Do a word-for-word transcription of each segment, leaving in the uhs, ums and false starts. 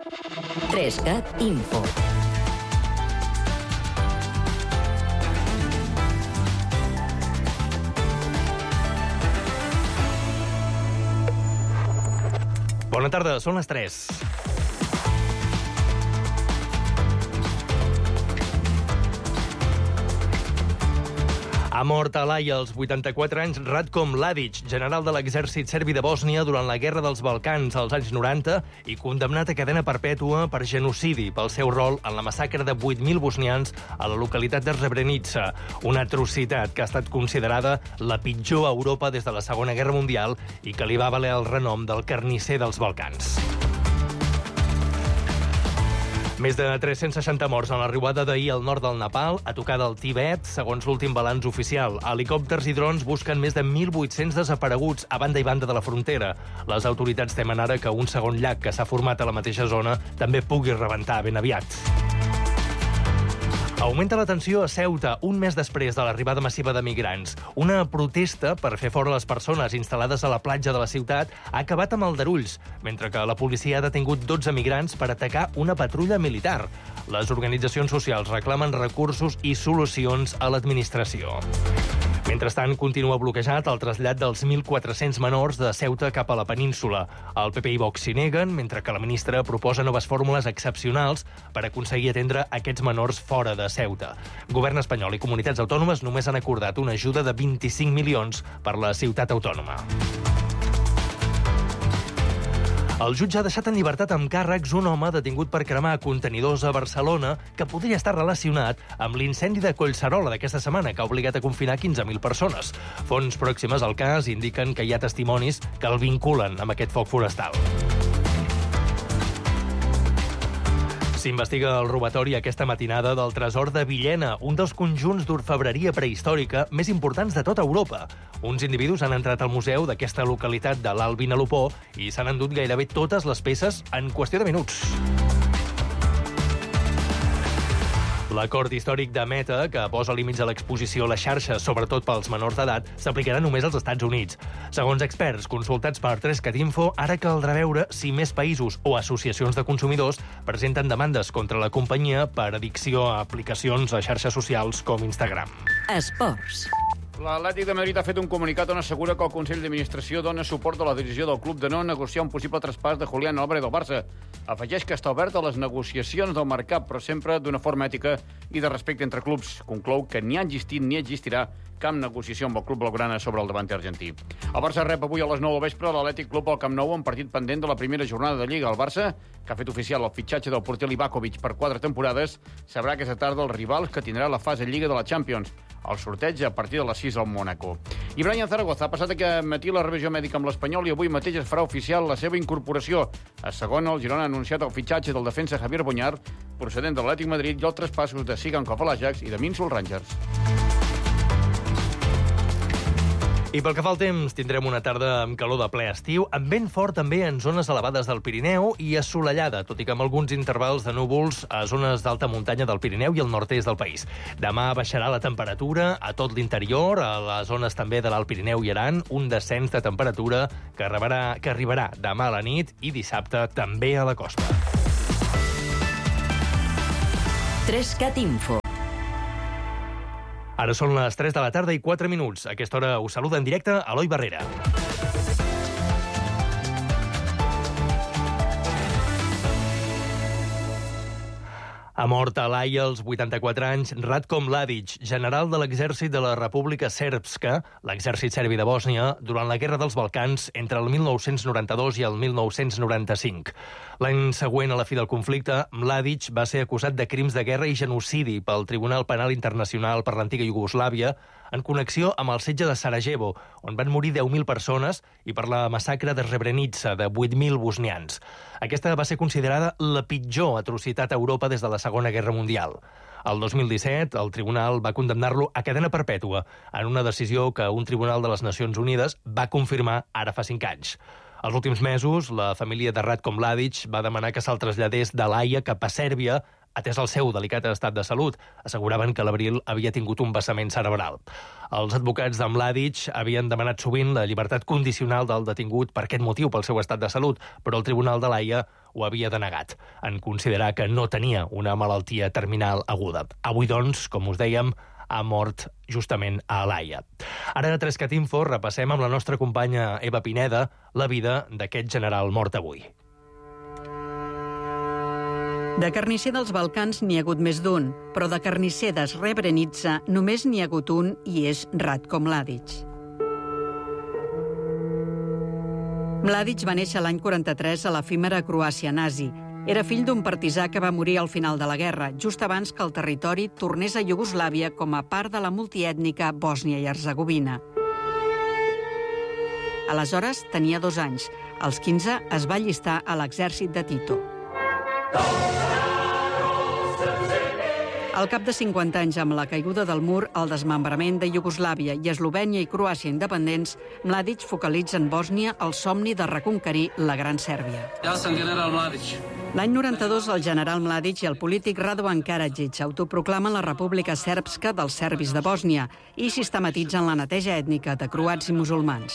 Trescat Info. Bona tarda, són les tres. Ha mort a l'Haia als vuitanta-quatre anys Ratko Mladic, general de l'exèrcit serbi de Bòsnia durant la Guerra dels Balcans als anys noranta i condemnat a cadena perpètua per genocidi pel seu rol en la massacre de vuit mil bosnians a la localitat de Srebrenica, una atrocitat que ha estat considerada la pitjor a Europa des de la Segona Guerra Mundial i que li va valer el renom del carnisser dels Balcans. Més de tres-cents seixanta morts en la riuada d'ahir al nord del Nepal, a tocar del Tibet, segons l'últim balanç oficial. Helicòpters i drons busquen més de mil vuit-cents desapareguts a banda i banda de la frontera. Les autoritats temen ara que un segon llac que s'ha format a la mateixa zona també pugui rebentar ben aviat. Augmenta la tensió a Ceuta un mes després de l'arribada massiva de migrants. Una protesta per fer fora les persones instal·lades a la platja de la ciutat ha acabat amb aldarulls, mentre que la policia ha detingut dotze migrants per atacar una patrulla militar. Les organitzacions socials reclamen recursos i solucions a l'administració. Mentrestant, continua bloquejat el trasllat dels mil quatre-cents menors de Ceuta cap a la península. El P P i Vox s'hi neguen, mentre que la ministra proposa noves fórmules excepcionals per aconseguir atendre aquests menors fora de Ceuta. Govern espanyol i comunitats autònomes només han acordat una ajuda de vint-i-cinc milions per la ciutat autònoma. El jutge ha deixat en llibertat amb càrrecs un home detingut per cremar contenidors a Barcelona que podria estar relacionat amb l'incendi de Collserola d'aquesta setmana, que ha obligat a confinar quinze mil persones. Fonts pròximes al cas indiquen que hi ha testimonis que el vinculen amb aquest foc forestal. S'investiga el robatori aquesta matinada del tresor de Villena, un dels conjunts d'orfebreria prehistòrica més importants de tota Europa. Uns individus han entrat al museu d'aquesta localitat de l'Alt Vinalopó i s'han endut gairebé totes les peces en qüestió de minuts. L'acord històric de Meta, que posa límits a l'exposició a les xarxes, sobretot pels menors d'edat, s'aplicarà només als Estats Units. Segons experts consultats per Trescat Info, ara caldrà veure si més països o associacions de consumidors presenten demandes contra la companyia per addicció a aplicacions a xarxes socials com Instagram. Esports. L'Atlètic de Madrid ha fet un comunicat on assegura que el Consell d'Administració dona suport a la decisió del club de no negociar un possible traspàs de Julián Álvarez del Barça. Afegeix que està obert a les negociacions del mercat, però sempre d'una forma ètica i de respecte entre clubs. Conclou que ni ha existit ni existirà cap negociació amb el club blaugrana sobre el davanter argentí. El Barça rep avui a les nou del vespre l'Atlètic Club al Camp Nou en partit pendent de la primera jornada de Lliga. El Barça, que ha fet oficial el fitxatge del porter Livakovic per quatre temporades, sabrà aquesta tarda els rivals que tindrà la fase Lliga de la Champions. El sorteig a partir de les sis al Mónaco. I Brian Zaragoza ha passat aquest matí la revisió mèdica amb l'Espanyol i avui mateix es farà oficial la seva incorporació. A segona, el Girona ha anunciat el fitxatge del defensa Javier Boñar, procedent de l'Atlètic Madrid, i els traspassos de Sigankov a l'Ajax i de Minsul Rangers. I pel que fa al temps, tindrem una tarda amb calor de ple estiu, amb vent fort també en zones elevades del Pirineu i assolellada, tot i que amb alguns intervals de núvols a zones d'alta muntanya del Pirineu i el nord-est del país. Demà baixarà la temperatura a tot l'interior, a les zones també de l'Alt Pirineu i Aran, un descens de temperatura que arribarà, que arribarà demà a la nit i dissabte també a la costa. Trescat Info. Ara són les tres de la tarda i quatre minuts. A aquesta hora us saluda en directe Eloi Barrera. Ha mort a l'Haia als vuitanta-quatre anys Ratko Mladic, general de l'exèrcit de la República Srpska, l'exèrcit serbi de Bòsnia, durant la Guerra dels Balcans entre el mil nou-cents noranta-dos i el mil nou-cents noranta-cinc. L'any següent a la fi del conflicte, Mladic va ser acusat de crims de guerra i genocidi pel Tribunal Penal Internacional per l'antiga Iugoslàvia en connexió amb el setge de Sarajevo, on van morir deu mil persones, i per la massacre de Srebrenica, de vuit mil bosnians. Aquesta va ser considerada la pitjor atrocitat a Europa des de la Segona Guerra Mundial. El dos mil disset, el tribunal va condemnar-lo a cadena perpètua, en una decisió que un tribunal de les Nacions Unides va confirmar ara fa cinc anys. Els últims mesos, la família de Ratko Mladic va demanar que se'l traslladés de l'Haia cap a Sèrbia atès el seu delicat estat de salut. Asseguraven que l'Abril havia tingut un vessament cerebral. Els advocats de Mladic havien demanat sovint la llibertat condicional del detingut per aquest motiu, pel seu estat de salut, però el Tribunal de l'Haia ho havia denegat, en considerar que no tenia una malaltia terminal aguda. Avui, doncs, com us dèiem, ha mort justament a l'Haia. Ara, a Trescat Info, repassem amb la nostra companya Eva Pineda la vida d'aquest general mort avui. De carnisser dels Balcans n'hi ha hagut més d'un, però de carnisser de Srebrenica només n'hi ha hagut un i és Ratko Mladic. Mladic va néixer l'any quaranta-tres a l'efímera Croàcia nazi. Era fill d'un partisà que va morir al final de la guerra, just abans que el territori tornés a Iugoslàvia com a part de la multiètnica Bòsnia i Herzegovina. Aleshores tenia dos anys. Als quinze es va allistar a l'exèrcit de Tito. Al cap de cinquanta anys, amb la caiguda del mur, el desmembrament de Iugoslàvia i Eslovènia i Croàcia independents, Mladic focalitza en Bòsnia el somni de reconquerir la Gran Sèrbia. Ja som general Mladic. L'any noranta-dos, el general Mladic i el polític Radovan Karadzic autoproclamen la República Sèrbska dels serbis de Bòsnia i sistematitzen la neteja ètnica de croats i musulmans.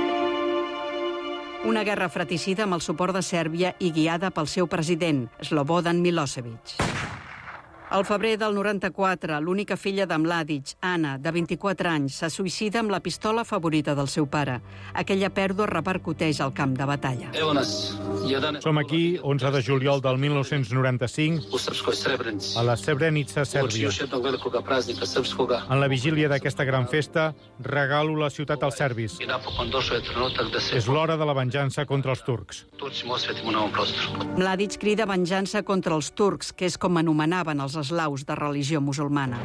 Una guerra fratricida amb el suport de Sèrbia i guiada pel seu president, Slobodan Milosevic. Al febrer del noranta-quatre, l'única filla de Mladic, Anna, de vint-i-quatre anys, se suïcida amb la pistola favorita del seu pare. Aquella pèrdua repercuteix al camp de batalla. Som aquí, onze de juliol del mil nou-cents noranta-cinc, a la Srebrenica, Sèrbia. En la vigília d'aquesta gran festa, regalo la ciutat als serbis. És l'hora de la venjança contra els turcs. Mladic crida venjança contra els turcs, que és com anomenaven els eslaus de religió musulmana.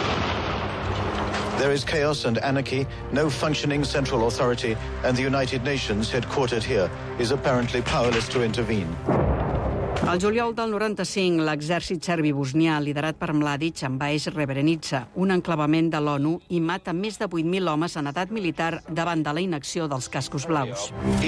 There is chaos and anarchy, no functioning central authority, and the United Nations, headquartered here, is apparently powerless to intervene. Al juliol del noranta-cinc, l'exèrcit serbi-bosnià, liderat per Mladic, envaeix Srebrenica, un enclavament de l'ONU, i mata més de vuit mil homes en edat militar davant de la inacció dels cascos blaus.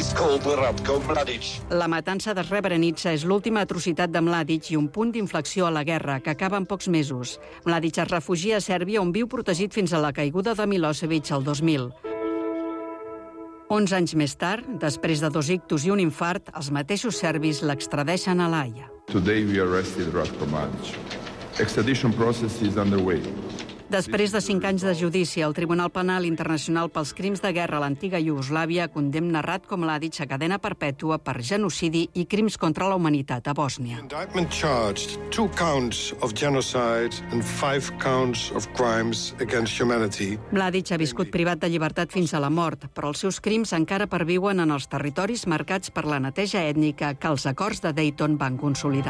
La matança de Srebrenica és l'última atrocitat de Mladic i un punt d'inflexió a la guerra, que acaba en pocs mesos. Mladic es refugia a Sèrbia, on viu protegit fins a la caiguda de Milosevic el dos mil. Onze anys més tard, després de dos ictus i un infart, els mateixos serbis l'extradeixen a l'Haia. Today we arrested Ratko Mladic. Extradition process is underway. Després de cinc anys de judici, el Tribunal Penal Internacional pels Crims de Guerra a l'antiga Iugoslàvia condemna Ratko Mladic a cadena perpètua per genocidi i crims contra la humanitat a Bòsnia. Indictment charged two counts of genocide and five counts of crimes against humanity. Mladic ha viscut privat de llibertat fins a la mort, però els seus crims encara perviuen en els territoris marcats per la neteja ètnica que els acords de Dayton van consolidar.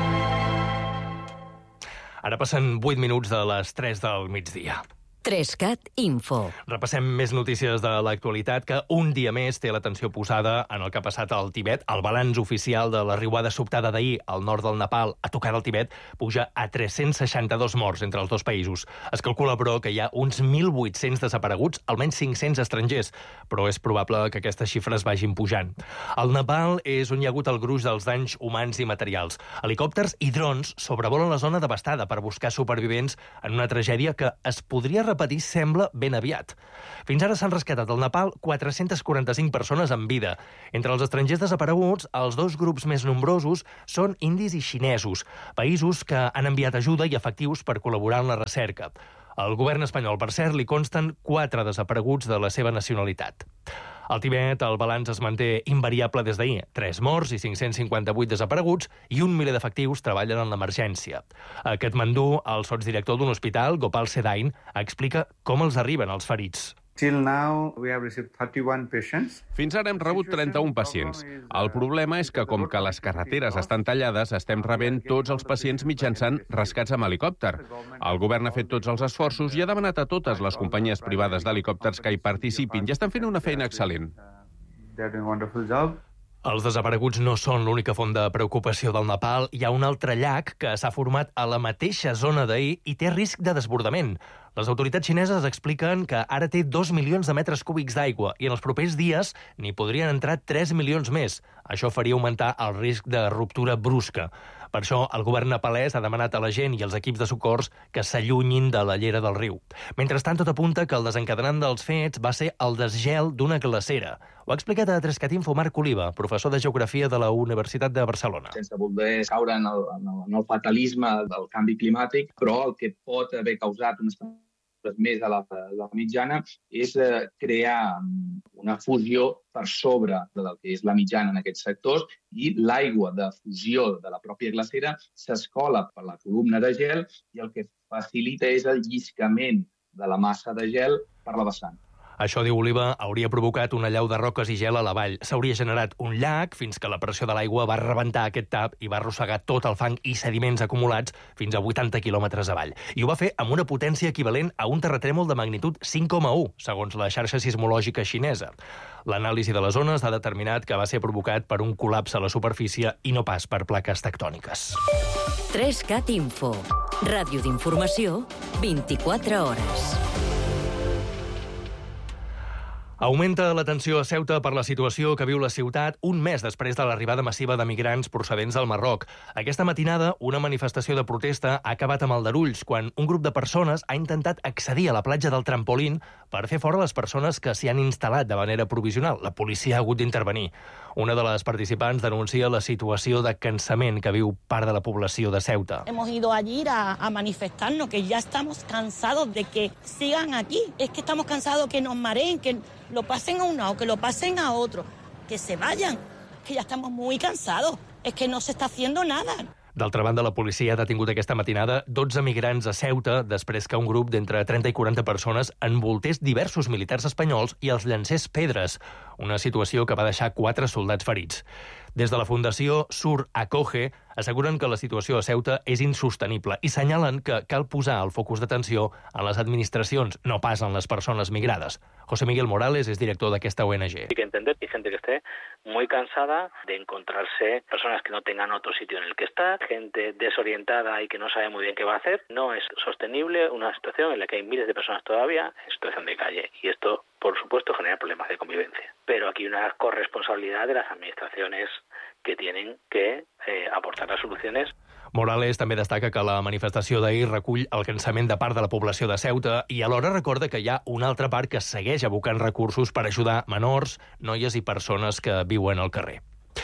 Ara passen vuit minuts de les tres del migdia. Trescat Info. Repassem més notícies de l'actualitat que un dia més té l'atenció posada en el que ha passat al Tibet. El balanç oficial de la riuada sobtada d'ahir al nord del Nepal a tocar del Tibet puja a tres-cents seixanta-dos morts entre els dos països. Es calcula, però, que hi ha uns mil vuit-cents desapareguts, almenys cinc-cents estrangers, però és probable que aquestes xifres vagin pujant. El Nepal és on hi ha hagut el gruix dels danys humans i materials. Helicòpters i drons sobrevolen la zona devastada per buscar supervivents en una tragèdia que es podria repetir, sembla, ben aviat. Fins ara s'han rescatat al Nepal quatre-centes quaranta-cinc persones en vida. Entre els estrangers desapareguts, els dos grups més nombrosos són indis i xinesos, països que han enviat ajuda i efectius per col·laborar en la recerca. Al govern espanyol, per cert, li consten quatre desapareguts de la seva nacionalitat. Al Tibet, el balanç es manté invariable des d'ahir. Tres morts i cinc-cents cinquanta-vuit desapareguts i un miler d'efectius treballen en l'emergència. A Katmandú, el sotsdirector d'un hospital, Gopal Sedain, explica com els arriben els ferits. Fins ara hem rebut trenta-un pacients. El problema és que, com que les carreteres estan tallades, estem rebent tots els pacients mitjançant rescats amb helicòpter. El govern ha fet tots els esforços i ha demanat a totes les companyies privades d'helicòpters que hi participin i estan fent una feina excel·lent. Els desapareguts no són l'única font de preocupació del Nepal. Hi ha un altre llac que s'ha format a la mateixa zona d'ahir i té risc de desbordament. Les autoritats xineses expliquen que ara té dos milions de metres cúbics d'aigua i en els propers dies n'hi podrien entrar tres milions més. Això faria augmentar el risc de ruptura brusca. Per això, el govern nepalès ha demanat a la gent i els equips de socors que s'allunyin de la llera del riu. Mentrestant, tot apunta que el desencadenant dels fets va ser el desgel d'una glacera. Ho ha explicat a Trescat Info Marc Oliva, professor de Geografia de la Universitat de Barcelona. Sense voler caure en el, en el, en el fatalisme del canvi climàtic, però el que pot haver causat unes més de la, de la mitjana és eh, crear una fusió per sobre del que és la mitjana en aquests sectors i l'aigua de fusió de la pròpia glacera s'escola per la columna de gel i el que facilita és el lliscament de la massa de gel per la vessant. Això, diu Oliva, hauria provocat una allau de roques i gel a la vall. S'hauria generat un llac fins que la pressió de l'aigua va rebentar aquest tap i va arrossegar tot el fang i sediments acumulats fins a vuitanta quilòmetres avall. I ho va fer amb una potència equivalent a un terratrèmol de magnitud cinc coma u, segons la xarxa sismològica xinesa. L'anàlisi de les zones ha determinat que va ser provocat per un col·lapse a la superfície i no pas per plaques tectòniques. Trescat Info. Ràdio d'informació, vint-i-quatre hores. Augmenta la tensió a Ceuta per la situació que viu la ciutat un mes després de l'arribada massiva de migrants procedents del Marroc. Aquesta matinada, una manifestació de protesta ha acabat amb aldarulls quan un grup de persones ha intentat accedir a la platja del Trampolín per fer fora les persones que s'hi han instal·lat de manera provisional. La policia ha hagut d'intervenir. Una de les participants denuncia la situació de cansament que viu part de la població de Ceuta. Hemos ido allí a, a manifestarnos, que ya estamos cansados de que sigan aquí. Es que estamos cansados que nos mareen, que lo pasen a un lado, que lo pasen a otro, que se vayan, que ya estamos muy cansados. Es que no se está haciendo nada. D'altra banda, la policia ha detingut aquesta matinada dotze migrants a Ceuta després que un grup d'entre trenta i quaranta persones envoltés diversos militars espanyols i els llancés pedres, una situació que va deixar quatre soldats ferits. Des de la Fundació Sur Acoge asseguren que la situació a Ceuta és insostenible i senyalen que cal posar el focus d'atenció en les administracions, no pas en les persones migrades. José Miguel Morales és director d'aquesta O N G. Hay que entender que hay gente que esté muy cansada de encontrarse personas que no tengan otro sitio en el que estar, gente desorientada y que no sabe muy bien qué va a hacer. No es sostenible una situación en la que hay miles de personas todavía en situación de calle y esto, por supuesto, genera problemas de convivencia. Pero aquí hay una corresponsabilidad de las administraciones que tienen que eh, aportar las soluciones. Morales també destaca que la manifestació d'ahir recull el cansament de part de la població de Ceuta i alhora recorda que hi ha una altra part que segueix abocant recursos per ajudar menors, noies i persones que viuen al carrer.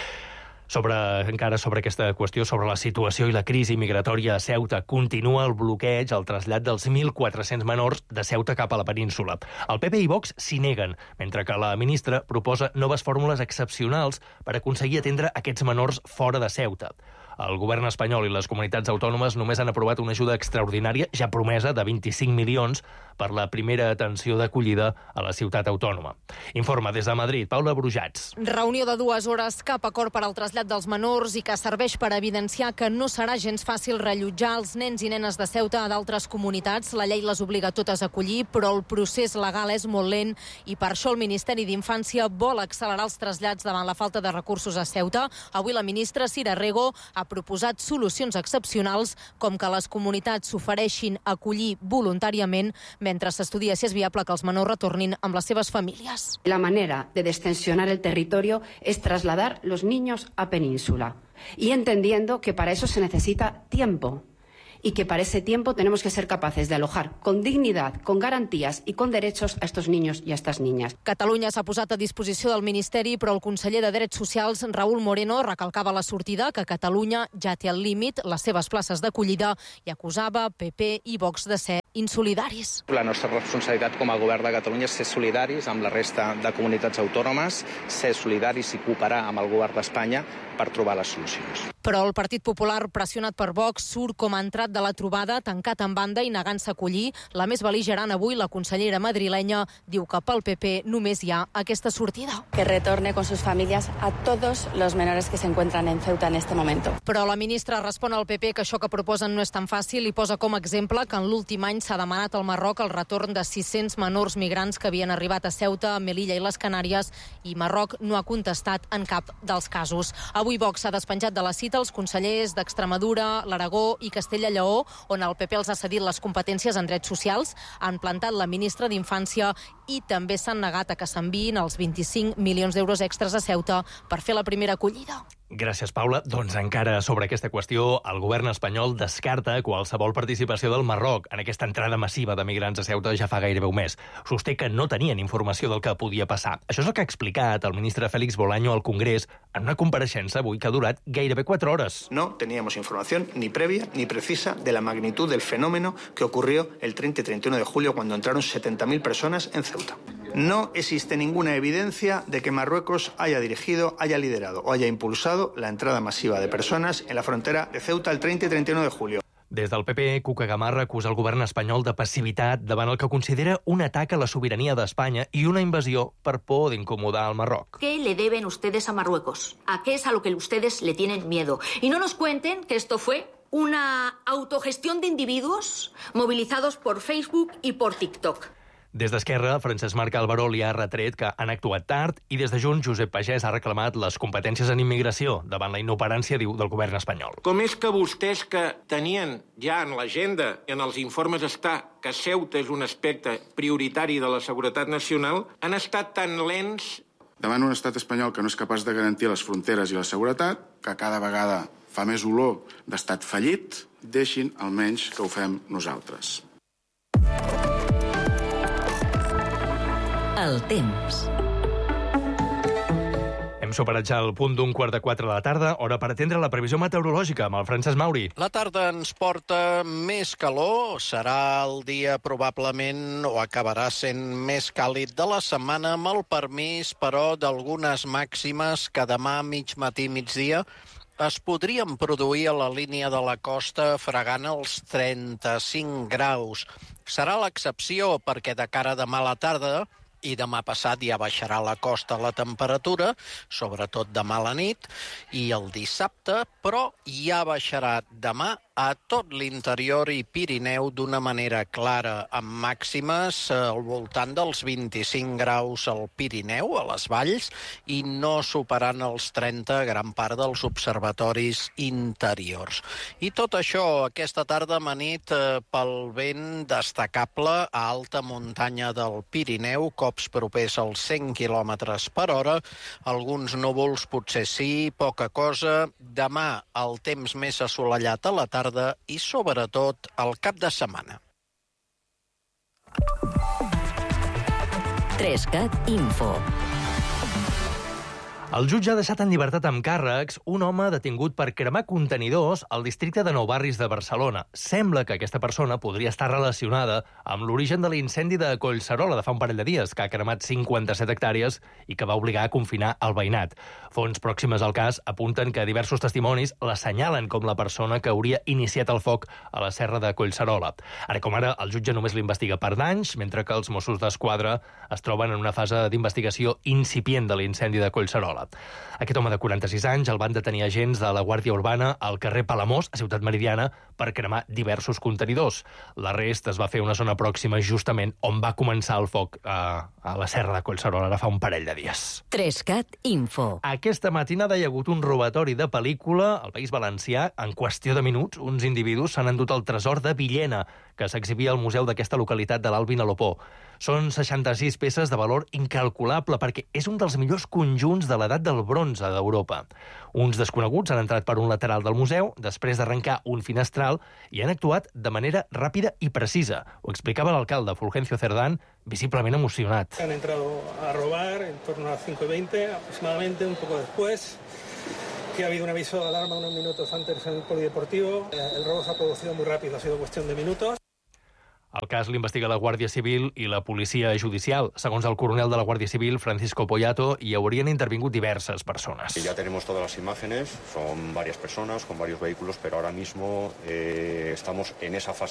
Sobre, encara sobre aquesta qüestió, sobre la situació i la crisi migratòria a Ceuta, continua el bloqueig al trasllat dels mil quatre-cents menors de Ceuta cap a la península. El P P i Vox s'hi neguen, mentre que la ministra proposa noves fórmules excepcionals per aconseguir atendre aquests menors fora de Ceuta. El govern espanyol i les comunitats autònomes només han aprovat una ajuda extraordinària, ja promesa, de vint-i-cinc milions per la primera atenció d'acollida a la ciutat autònoma. Informa des de Madrid, Paula Brujats. Reunió de dues hores, cap acord per al trasllat dels menors i que serveix per evidenciar que no serà gens fàcil rellotjar els nens i nenes de Ceuta a d'altres comunitats. La llei les obliga totes a acollir, però el procés legal és molt lent i per això el Ministeri d'Infància vol accelerar els trasllats davant la falta de recursos a Ceuta. Avui la ministra Sira Rego ha proposat solucions excepcionals com que les comunitats s'ofereixin a acollir voluntàriament mentre s'estudia si és viable que els menors retornin amb les seves famílies. La manera de destensionar el territorio es trasladar los niños a península y entendiendo que para eso se necesita tiempo. Y que para ese tiempo tenemos que ser capaces de alojar con dignidad, con garantías y con derechos a estos niños y a estas niñas. Catalunya s'ha posat a disposició del Ministeri, però el conseller de Drets Socials, Raúl Moreno, recalcava a la sortida que Catalunya ja té al límit les seves places d'acollida i acusava P P i Vox de ser insolidaris. La nostra responsabilitat com a govern de Catalunya és ser solidaris amb la resta de comunitats autònomes, ser solidaris i cooperar amb el govern d'Espanya per trobar les solucions. Però el Partit Popular, pressionat per Vox, surt com ha entrat de la trobada, tancat en banda i negant-se a acollir. La més bel·ligerant avui, la consellera madrilenya, diu que pel P P només hi ha aquesta sortida. Que retorne con sus familias a todos los menores que se encuentran en Ceuta en este momento. Però la ministra respon al P P que això que proposen no és tan fàcil i posa com a exemple que en l'últim any s'ha demanat al Marroc el retorn de sis-cents menors migrants que havien arribat a Ceuta, Melilla i les Canàries i Marroc no ha contestat en cap dels casos. Avui Vox s'ha despenjat de la cita els consellers d'Extremadura, l'Aragó i Castella-Lleó, on el P P els ha cedit les competències en drets socials, han plantat la ministra d'Infància i també s'han negat a que s'enviïn els vint-i-cinc milions d'euros extras a Ceuta per fer la primera acollida. Gràcies, Paula. Doncs encara sobre aquesta qüestió, el govern espanyol descarta qualsevol participació del Marroc en aquesta entrada massiva de migrants a Ceuta ja fa gairebé un mes. Sosté que no tenien informació del que podia passar. Això és el que ha explicat el ministre Félix Bolaño al Congrés en una compareixença avui que ha durat gairebé quatre hores. No teníamos información ni previa ni precisa de la magnitud del fenómeno que ocurrió el treinta y treinta y uno de julio cuando entraron setenta mil personas en Ceuta. No existe ninguna evidencia de que Marruecos haya dirigido, haya liderado o haya impulsado la entrada masiva de personas en la frontera de Ceuta el treinta y treinta y uno de julio. Des del P P, Cuca Gamarra acusa el govern espanyol de passivitat davant el que considera un atac a la sobirania d'Espanya i una invasió per por d'incomodar al Marroc. ¿Qué le deben ustedes a Marruecos? ¿A qué es a lo que ustedes le tienen miedo? Y no nos cuenten que esto fue una autogestión de individuos movilizados por Facebook y por TikTok. Des d'Esquerra, Francesc Marc Álvaro li ha retret que han actuat tard i des de Junts, Josep Pagès ha reclamat les competències en immigració davant la inoperància, diu, del govern espanyol. Com és que vostès que tenien ja en l'agenda, en els informes està que Ceuta és un aspecte prioritari de la seguretat nacional, han estat tan lents? Davant un estat espanyol que no és capaç de garantir les fronteres i la seguretat, que cada vegada fa més olor d'estat fallit, deixin almenys que ho fem nosaltres. El temps. Hem superat ja el punt d'un quart de quatre de la tarda, hora per atendre la previsió meteorològica amb el Francesc Mauri. La tarda ens porta més calor, serà el dia probablement o acabarà sent més càlid de la setmana, amb el permís, però, d'algunes màximes que demà mig matí migdia es podrien produir a la línia de la costa fregant els trenta-cinc graus. Serà l'excepció perquè de cara a demà a la tarda i demà passat ja baixarà a la costa la temperatura, sobretot demà a la nit, i el dissabte, però ja baixarà demà a tot l'interior i Pirineu d'una manera clara, amb màximes al voltant dels vint-i-cinc graus al Pirineu, a les valls, i no superant els trenta gran part dels observatoris interiors. I tot això aquesta tarda amanit pel vent destacable a alta muntanya del Pirineu, cops propers als cent quilòmetres per hora, alguns núvols potser sí, poca cosa. Demà el temps més assolellat a la tarda i, sobretot, al cap de setmana. Trescat Info. El jutge ha deixat en llibertat amb càrrecs un home detingut per cremar contenidors al districte de Nou Barris de Barcelona. Sembla que aquesta persona podria estar relacionada amb l'origen de l'incendi de Collserola de fa un parell de dies, que ha cremat cinquanta-set hectàrees i que va obligar a confinar el veïnat. Fonts pròximes al cas apunten que diversos testimonis l'assenyalen com la persona que hauria iniciat el foc a la serra de Collserola. Ara com ara, el jutge només l'investiga per danys, mentre que els Mossos d'Esquadra es troben en una fase d'investigació incipient de l'incendi de Collserola. Aquest home de quaranta-sis anys el van detenir agents de la Guàrdia Urbana al carrer Palamós, a Ciutat Meridiana, per cremar diversos contenidors. L'arrest es va fer a una zona pròxima justament on va començar el foc a, a la serra de Collserola ara fa un parell de dies. Trescat Info. Aquesta matinada hi ha hagut un robatori de pel·lícula al País Valencià. En qüestió de minuts, uns individus s'han endut el tresor de Villena, que s'exhibia al museu d'aquesta localitat de l'Alt Vinalopó. Són seixanta-sis peces de valor incalculable perquè és un dels millors conjunts de l'edat del bronze d'Europa. Uns desconeguts han entrat per un lateral del museu després d'arrencar un finestral i han actuat de manera ràpida i precisa. Ho explicava l'alcalde Fulgencio Cerdán, visiblement emocionat. Han entrado a robar en torno a las cinco y veinte aproximadamente, un poco después, que ha habido un aviso de alarma unos minutos antes en el polideportivo. El robo se ha producido muy rápido, ha sido cuestión de minutos. El cas l'investiga la Guàrdia Civil i la Policia Judicial. Segons el coronel de la Guàrdia Civil, Francisco Poyato, hi haurien intervingut diverses persones. Ya tenemos todas las imágenes, son varias personas con varios vehículos, pero ahora mismo eh, estamos en esa fase